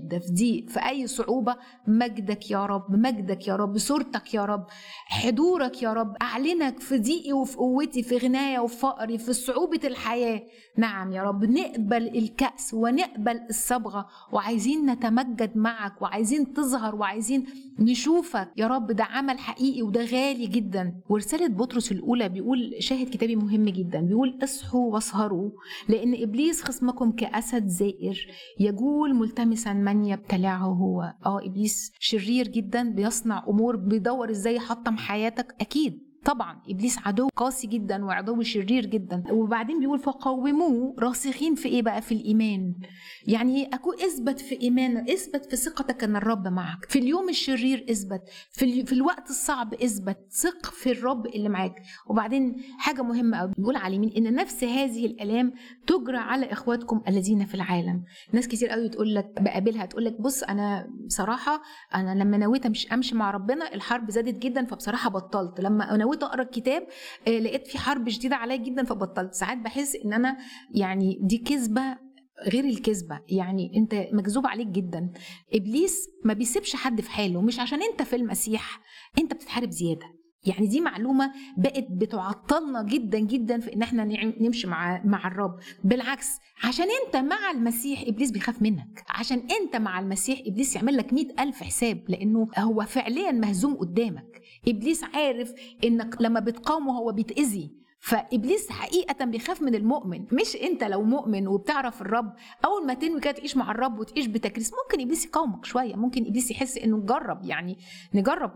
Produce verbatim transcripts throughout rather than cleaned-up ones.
شدة، في ضيق، في أي صعوبة، مجدك يا رب، مجدك يا رب، صورتك يا رب، حضورك يا رب، أعلنك في ضيقي وفي قوتي، في غنايا وفي فقري، في صعوبة الحياة. نعم يا رب، نقبل الكأس ونقبل الصبغة، وعايزين نتمجد معك، وعايزين تظهر، وعايزين نشوفك يا رب. ده عمل حقيقي وده غالي جدا. ورسالة بطرس الأولى بيقول شاهد كتابي مهم جدا، بيقول اصحوا واسهروا لأن إبليس خصمكم كأسد زائر يجول ملتمسا من يبتلعه هو. اه إبليس شرير جدا، بيصنع أمور، بيدور ازاي يحطم حياتك. أكيد طبعا إبليس عدو قاسي جدا وعدو شرير جدا. وبعدين بيقول فقوموه راسخين في ايه بقى؟ في الإيمان. يعني أكون اثبت في إيمانك، اثبت في ثقتك أن الرب معك. في اليوم الشرير اثبت، في, ال... في الوقت الصعب اثبت، ثق في الرب اللي معاك. وبعدين حاجة مهمة قوي بيقول على اليمين إن نفس هذه الآلام تجرى على إخواتكم الذين في العالم. ناس كتير قوي تقول لك، بقابلها تقول لك بص أنا بصراحة أنا لما نويت أمشي, أمشي مع ربنا الحرب زادت جدا، فبصراحة بطلت. لما نويت اقرا الكتاب لقيت في حرب شديده عليا جدا فبطلت. ساعات بحس ان انا يعني دي كذبه غير الكذبه، يعني انت مكذوب عليك جدا. ابليس ما بيسيبش حد في حاله، مش عشان انت في المسيح انت بتتحارب زياده. يعني دي معلومه بقت بتعطلنا جدا جدا في ان احنا نمشي مع مع الرب. بالعكس، عشان انت مع المسيح ابليس بيخاف منك. عشان انت مع المسيح ابليس يعمل لك مئة الف حساب، لانه هو فعليا مهزوم قدامك. ابليس عارف انك لما بتقاومه هو بيتأذي. فإبليس حقيقة بيخاف من المؤمن، مش أنت لو مؤمن وبتعرف الرب أول ما تنوي كده تعيش مع الرب وتعيش بتكريس ممكن إبليس يقاومك شوية، ممكن إبليس يحس إنه نجرب، يعني نجرب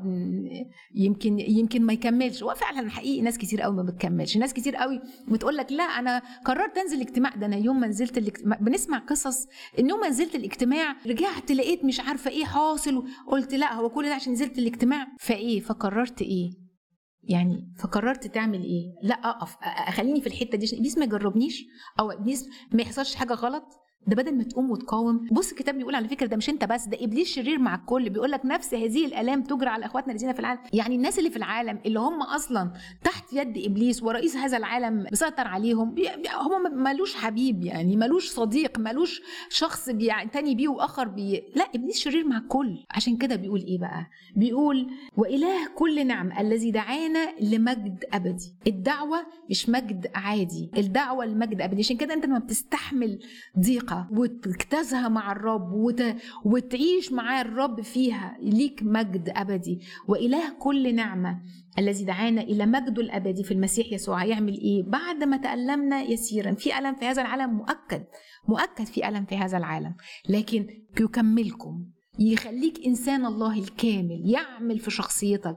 يمكن يمكن ما يكملش. وفعلا حقيقي ناس كتير قوي ما بتكملش. ناس كتير قوي بتقول لك لا أنا قررت أنزل الاجتماع ده. أنا يوم ما نزلت الاجتماع، بنسمع قصص إن يوم ما نزلت الاجتماع رجعت لقيت مش عارفة إيه حاصل، قلت لا هو كل ده عشان نزلت الاجتماع. فإيه؟ فقررت إيه؟ يعني فقررت تعمل ايه؟ لا اقف اخليني في الحته دي عشان ابليس ما يجربنيش او ابليس ما يحصلش حاجه غلط. ده بدل ما تقوم وتقاوم. بص الكتاب بيقول على فكره ده مش انت بس، ده ابليس شرير مع الكل. بيقول لك نفس هذه الالام تجرى على اخواتنا الذين في العالم. يعني الناس اللي في العالم اللي هم اصلا تحت يد ابليس ورئيس هذا العالم بيسيطر عليهم، هم مالوش حبيب، يعني مالوش صديق، مالوش شخص بيعتني بيه واخر بي... لا ابليس شرير مع الكل. عشان كده بيقول ايه بقى؟ بيقول واله كل نعم الذي دعانا لمجد ابدي. الدعوه مش مجد عادي، الدعوه لمجد ابدي. عشان كده انت لما بتستحمل ضيقه وتجتازها مع الرب وت... وتعيش مع الرب فيها ليك مجد أبدي. وإله كل نعمة الذي دعانا إلى مجده الأبدي في المسيح يسوع. هيعمل إيه؟ بعد ما تألمنا يسيرا. في ألم في هذا العالم، مؤكد مؤكد في ألم في هذا العالم، لكن يكملكم، يخليك إنسان الله الكامل، يعمل في شخصيتك،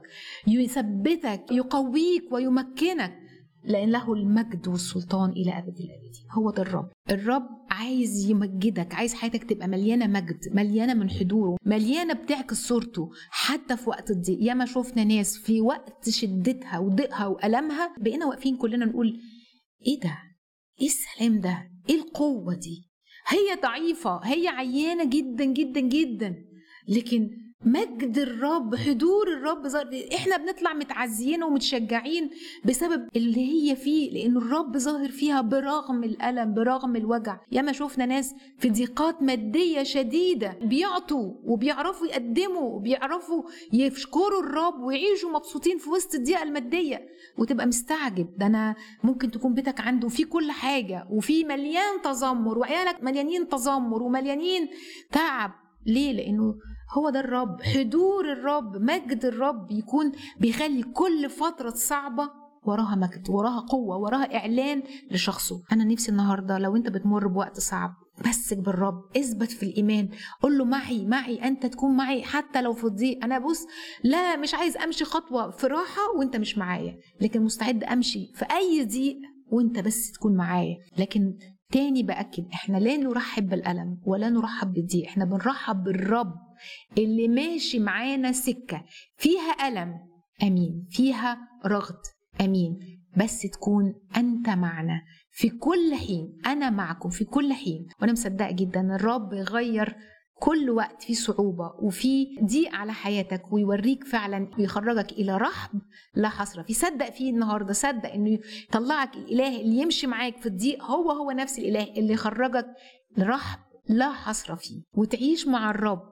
يثبتك، يقويك ويمكنك، لأن له المجد والسلطان إلى أبد الآبدين. هو ده الرب. الرب عايز يمجدك، عايز حياتك تبقى مليانة مجد، مليانة من حضوره، مليانة بتعكس صورته حتى في وقت الضيق. ياما شوفنا ناس في وقت شدتها وضيقها وألمها بقينا واقفين كلنا نقول إيه ده؟ إيه السلام ده؟ إيه القوة دي؟ هي ضعيفة، هي عيانة جدا جدا جدا، لكن مجد الرب، حضور الرب ظاهر. احنا بنطلع متعزيين ومتشجعين بسبب اللي هي فيه، لان الرب ظاهر فيها برغم الالم، برغم الوجع. ياما شوفنا ناس في ضيقات ماديه شديده بيعطوا وبيعرفوا يقدموا وبيعرفوا يشكروا الرب ويعيشوا مبسوطين في وسط الضيقه الماديه. وتبقى مستعجب، ده انا ممكن تكون بيتك عنده فيه كل حاجه وفي مليان تذمر وعيالك مليانين تذمر ومليانين تعب. ليه؟ لانه هو ده الرب. حضور الرب، مجد الرب يكون بيخلي كل فترة صعبة وراها مجد، وراها قوة، وراها إعلان لشخصه. أنا نفسي النهاردة لو أنت بتمر بوقت صعب مسك بالرب، اثبت في الإيمان، قل له معي معي أنت تكون معي حتى لو في الضيق. أنا بص لا مش عايز أمشي خطوة في راحة وأنت مش معايا، لكن مستعد أمشي في أي ضيق وأنت بس تكون معايا. لكن تاني بأكد احنا لا نرحب بالألم ولا نرحب بالضيق، احنا بنرحب بالرب اللي ماشي معانا سكة فيها ألم، أمين، فيها رغد، أمين، بس تكون أنت معنا في كل حين. أنا معكم في كل حين. وأنا مصدقة جدا الرب يغير كل وقت في صعوبة وفي ضيق على حياتك ويوريك فعلا ويخرجك إلى رحب لا حصر فيه. صدق فيه النهاردة، صدق إنه يطلعك الإله اللي يمشي معاك في الضيق هو هو نفس الإله اللي يخرجك لرحب لا حصر فيه، وتعيش مع الرب